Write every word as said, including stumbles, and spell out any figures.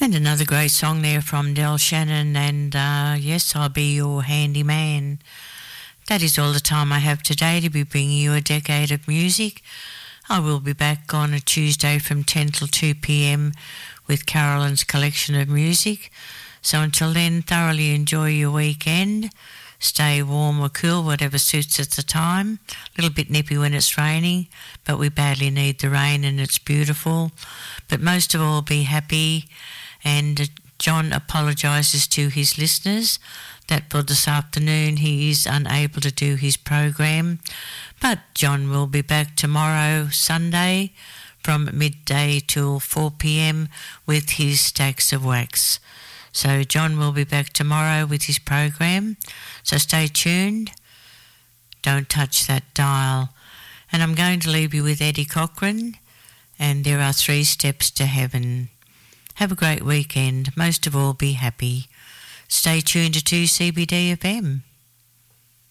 And another great song there from Del Shannon, and uh, yes, I'll be your handyman. That is all the time I have today to be bringing you a decade of music. I will be back on a Tuesday from ten till two p.m. with Carolyn's collection of music. So until then, thoroughly enjoy your weekend. Stay warm or cool, whatever suits at the time. A little bit nippy when it's raining, but we badly need the rain and it's beautiful. But most of all, be happy. And John apologises to his listeners that for this afternoon he is unable to do his program. But John will be back tomorrow, Sunday, from midday till four p.m. with his Stacks of Wax. So John will be back tomorrow with his program. So stay tuned. Don't touch that dial. And I'm going to leave you with Eddie Cochran, and There Are Three Steps to Heaven. Have a great weekend. Most of all, be happy. Stay tuned to two C B D F M.